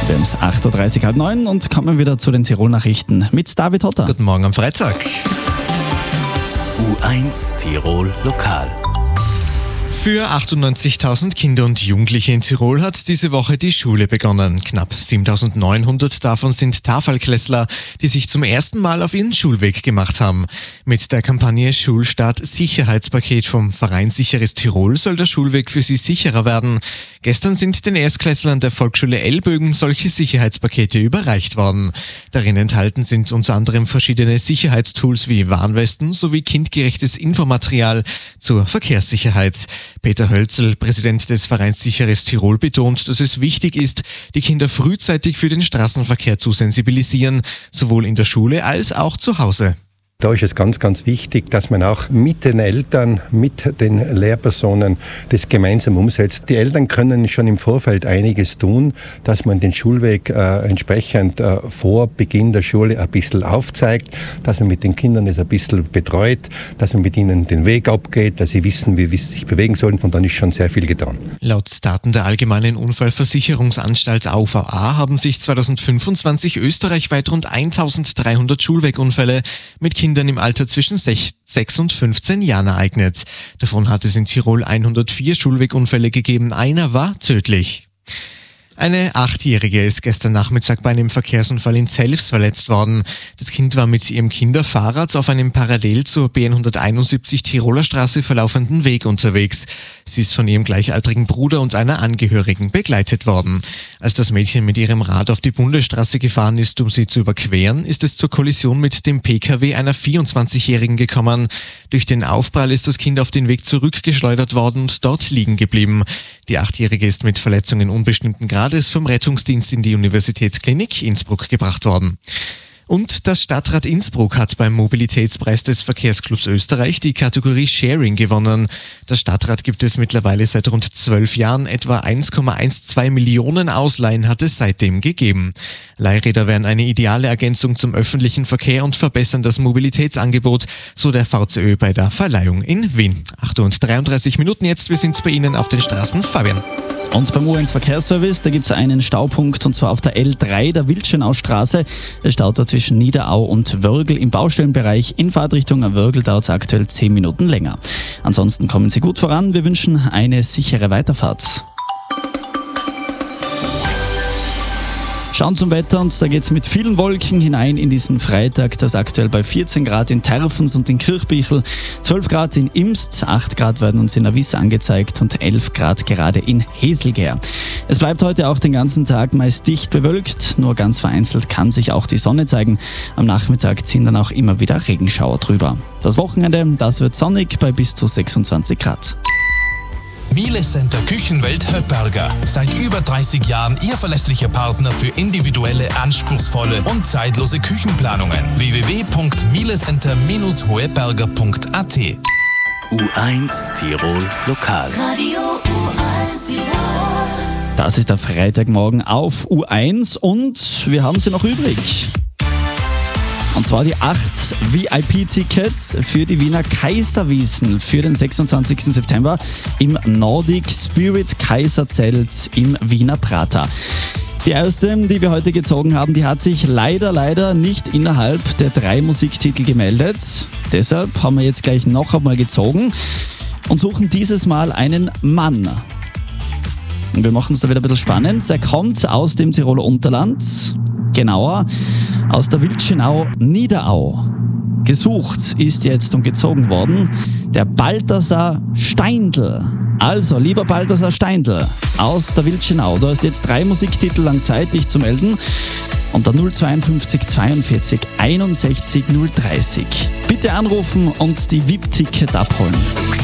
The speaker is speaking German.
Wir haben es 8.30 Uhr, halb 9 und kommen wieder zu den Tirol-Nachrichten mit David Hotter. Guten Morgen am Freitag. U1 Tirol Lokal. Für 98.000 Kinder und Jugendliche in Tirol hat diese Woche die Schule begonnen. Knapp 7.900 davon sind Tafelklässler, die sich zum ersten Mal auf ihren Schulweg gemacht haben. Mit der Kampagne Schulstart Sicherheitspaket vom Verein Sicheres Tirol soll der Schulweg für sie sicherer werden. Gestern sind den Erstklässlern der Volksschule Ellbögen solche Sicherheitspakete überreicht worden. Darin enthalten sind unter anderem verschiedene Sicherheitstools wie Warnwesten sowie kindgerechtes Infomaterial zur Verkehrssicherheit. Peter Hölzel, Präsident des Vereins Sicheres Tirol, betont, dass es wichtig ist, die Kinder frühzeitig für den Straßenverkehr zu sensibilisieren, sowohl in der Schule als auch zu Hause. Da ist es ganz, ganz wichtig, dass man auch mit den Eltern, mit den Lehrpersonen das gemeinsam umsetzt. Die Eltern können schon im Vorfeld einiges tun, dass man den Schulweg entsprechend vor Beginn der Schule ein bisschen aufzeigt, dass man mit den Kindern es ein bisschen betreut, dass man mit ihnen den Weg abgeht, dass sie wissen, wie sie sich bewegen sollen, und dann ist schon sehr viel getan. Laut Daten der Allgemeinen Unfallversicherungsanstalt AUVA haben sich 2025 österreichweit rund 1.300 Schulwegunfälle mit Kindern im Alter zwischen 6 und 15 Jahren ereignet. Davon hat es in Tirol 104 Schulwegunfälle gegeben, einer war tödlich. Eine 8-Jährige ist gestern Nachmittag bei einem Verkehrsunfall in Zelfs verletzt worden. Das Kind war mit ihrem Kinderfahrrad auf einem parallel zur B171 Tiroler Straße verlaufenden Weg unterwegs. Sie ist von ihrem gleichaltrigen Bruder und einer Angehörigen begleitet worden. Als das Mädchen mit ihrem Rad auf die Bundesstraße gefahren ist, um sie zu überqueren, ist es zur Kollision mit dem Pkw einer 24-Jährigen gekommen. Durch den Aufprall ist das Kind auf den Weg zurückgeschleudert worden und dort liegen geblieben. Die 8-Jährige ist mit Verletzungen unbestimmten Grades vom Rettungsdienst in die Universitätsklinik Innsbruck gebracht worden. Und das Stadtrat Innsbruck hat beim Mobilitätspreis des Verkehrsclubs Österreich die Kategorie Sharing gewonnen. Das Stadtrat gibt es mittlerweile seit rund 12 Jahren. Etwa 1,12 Millionen Ausleihen hat es seitdem gegeben. Leihräder wären eine ideale Ergänzung zum öffentlichen Verkehr und verbessern das Mobilitätsangebot, so der VCÖ bei der Verleihung in Wien. 8:33 jetzt, wir sind bei Ihnen auf den Straßen. Fabian. Und beim U1 Verkehrsservice, da gibt es einen Staupunkt, und zwar auf der L3 der Wildschönaustraße. Es staut da zwischen Niederau und Wörgl im Baustellenbereich. In Fahrtrichtung Wörgl dauert es aktuell 10 Minuten länger. Ansonsten kommen Sie gut voran. Wir wünschen eine sichere Weiterfahrt. Schauen zum Wetter, und da geht es mit vielen Wolken hinein in diesen Freitag. Das aktuell bei 14 Grad in Terfens und in Kirchbichl, 12 Grad in Imst, 8 Grad werden uns in der Wiss angezeigt und 11 Grad gerade in Heselgehr. Es bleibt heute auch den ganzen Tag meist dicht bewölkt, nur ganz vereinzelt kann sich auch die Sonne zeigen. Am Nachmittag ziehen dann auch immer wieder Regenschauer drüber. Das Wochenende, das wird sonnig bei bis zu 26 Grad. Miele Center Küchenwelt Höpperger. Seit über 30 Jahren Ihr verlässlicher Partner für individuelle, anspruchsvolle und zeitlose Küchenplanungen. www.mielecenter-hoeberger.at. U1 Tirol Lokal. Radio U1 Tirol. Das ist der Freitagmorgen auf U1 und wir haben sie noch übrig. Und zwar die 8 VIP-Tickets für die Wiener Kaiserwiesen für den 26. September im Nordic Spirit Kaiserzelt im Wiener Prater. Die erste, die wir heute gezogen haben, die hat sich leider nicht innerhalb der 3 Musiktitel gemeldet. Deshalb haben wir jetzt gleich noch einmal gezogen und suchen dieses Mal einen Mann. Und wir machen es da wieder ein bisschen spannend. Er kommt aus dem Tiroler Unterland, genauer aus der Wildschönau Niederau. Gesucht ist jetzt und gezogen worden der Balthasar Steindl. Also, lieber Balthasar Steindl aus der Wildschönau, du hast jetzt 3 Musiktitel lang Zeit, dich zu melden. Unter 052 42 61 030. Bitte anrufen und die VIP-Tickets abholen.